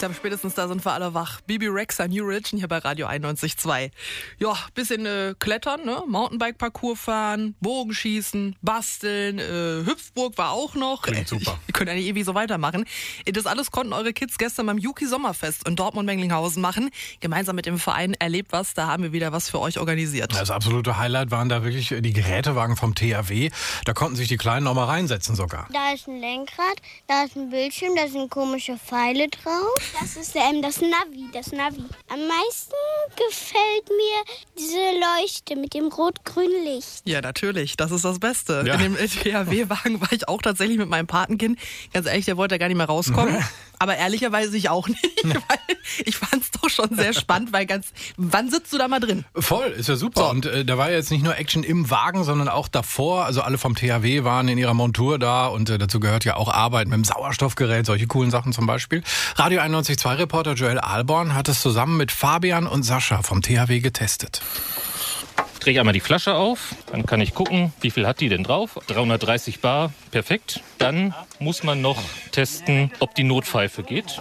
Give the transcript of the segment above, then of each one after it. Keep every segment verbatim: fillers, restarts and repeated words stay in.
glaube, spätestens da sind wir alle wach. Bibi Rexha, New Religion hier bei Radio einundneunzig Komma zwei. Ja, bisschen äh, klettern, ne? Mountainbike-Parcours fahren, Bogenschießen, basteln, äh, Hüpfburg war auch noch. Klingt super. Ihr könnt ja nicht ewig so weitermachen. Das alles konnten eure Kids gestern beim Yuki Sommerfest in Dortmund-Menglinghausen machen. Gemeinsam mit dem Verein Erlebt was, da haben wir wieder was für euch organisiert. Das absolute Highlight waren da wirklich die Gerätewagen vom T H W. Da konnten sich die Kleinen auch mal reinsetzen sogar. Da ist ein Lenkrad, da ist ein Bildschirm, da sind komische Pfeile drauf. Das ist ähm, das Navi, das Navi. Am meisten gefällt mir diese Leuchte mit dem rot-grünen Licht. Ja, natürlich. Das ist das Beste. Ja. In dem T H W-Wagen war ich auch tatsächlich mit meinem Patenkind. Ganz ehrlich, der wollte ja gar nicht mehr rauskommen. Aber ehrlicherweise ich auch nicht. Weil ich fand es doch schon sehr spannend, weil ganz, wann sitzt du da mal drin? Voll, ist ja super. So. Und äh, da war ja jetzt nicht nur Action im Wagen, sondern auch davor. Also alle vom T H W waren in ihrer Montur da und äh, dazu gehört ja auch Arbeit mit dem Sauerstoffgerät, solche coolen Sachen zum Beispiel. Radio einundneunzig Komma zwei Reporter Joel Ahlborn hat es zusammen mit Fabian und Sascha vom T H W getestet. Ich drehe einmal die Flasche auf, dann kann ich gucken, wie viel hat die denn drauf. dreihundertdreißig Bar, perfekt. Dann muss man noch testen, ob die Notpfeife geht.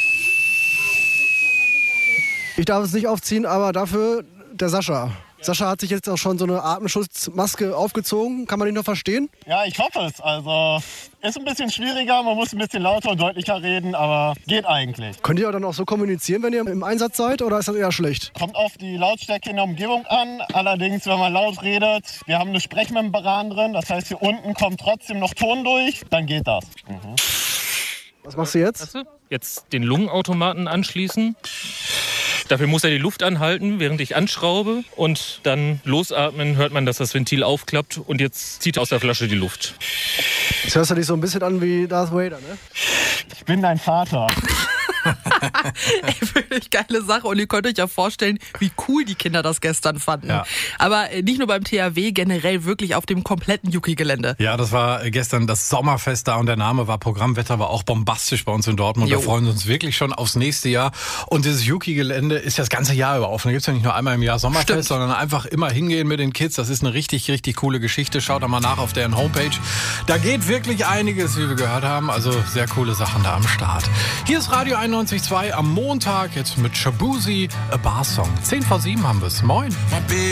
Ich darf es nicht aufziehen, aber dafür der Sascha. Sascha hat sich jetzt auch schon so eine Atemschutzmaske aufgezogen. Kann man ihn noch verstehen? Ja, ich hoffe es. Also ist ein bisschen schwieriger, man muss ein bisschen lauter und deutlicher reden, aber geht eigentlich. Könnt ihr dann auch so kommunizieren, wenn ihr im Einsatz seid, oder ist das eher schlecht? Kommt auf die Lautstärke in der Umgebung an. Allerdings, wenn man laut redet, wir haben eine Sprechmembran drin, das heißt, hier unten kommt trotzdem noch Ton durch, dann geht das. Mhm. Was machst du jetzt? Jetzt den Lungenautomaten anschließen. Dafür muss er die Luft anhalten, während ich anschraube. Und dann losatmen, hört man, dass das Ventil aufklappt. Und jetzt zieht er aus der Flasche die Luft. Jetzt hörst du dich so ein bisschen an wie Darth Vader, ne? Ich bin dein Vater. Ey, wirklich geile Sache. Und ihr könnt euch ja vorstellen, wie cool die Kinder das gestern fanden. Ja. Aber äh, nicht nur beim T H W, generell wirklich auf dem kompletten Yuki-Gelände. Ja, das war gestern das Sommerfest da und der Name war Programmwetter, war auch bombastisch bei uns in Dortmund. Jo. Wir freuen uns wirklich schon aufs nächste Jahr. Und dieses Yuki-Gelände ist ja das ganze Jahr über offen. Da gibt's ja nicht nur einmal im Jahr Sommerfest, Stimmt. sondern einfach immer hingehen mit den Kids. Das ist eine richtig, richtig coole Geschichte. Schaut da mal nach auf deren Homepage. Da geht wirklich einiges, wie wir gehört haben. Also sehr coole Sachen da am Start. Hier ist Radio einundneunzig Komma zwei am Montag jetzt mit Shabuzi, A Bar Song. zehn vor sieben haben wir's. Moin.